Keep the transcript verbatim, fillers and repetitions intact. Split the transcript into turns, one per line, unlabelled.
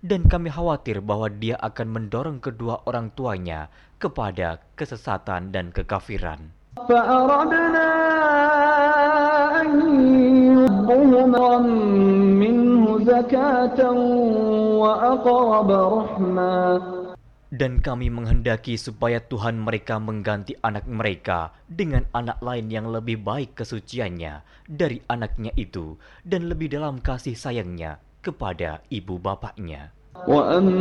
dan kami khawatir bahwa dia akan mendorong kedua orang tuanya kepada kesesatan dan kekafiran.
فأردنا أن يؤتيهما منه زكاة وأقرب رحما.
Dan kami menghendaki supaya Tuhan mereka mengganti anak mereka dengan anak lain yang lebih baik kesuciannya dari anaknya itu dan lebih dalam kasih sayangnya kepada ibu bapaknya.